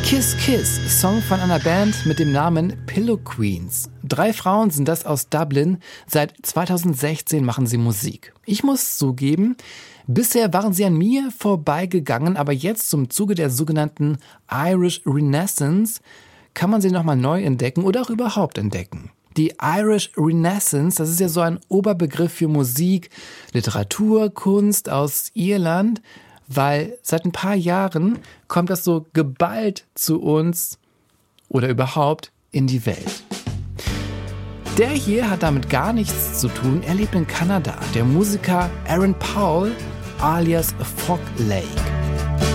Kiss Kiss, Song von einer Band mit dem Namen Pillow Queens. 3 Frauen sind das aus Dublin. Seit 2016 machen sie Musik. Ich muss zugeben, bisher waren sie an mir vorbeigegangen, aber jetzt zum Zuge der sogenannten Irish Renaissance kann man sie nochmal neu entdecken oder auch überhaupt entdecken. Die Irish Renaissance, das ist ja so ein Oberbegriff für Musik, Literatur, Kunst aus Irland, weil seit ein paar Jahren kommt das so geballt zu uns oder überhaupt in die Welt. Der hier hat damit gar nichts zu tun. Er lebt in Kanada. Der Musiker Aaron Powell alias Fog Lake.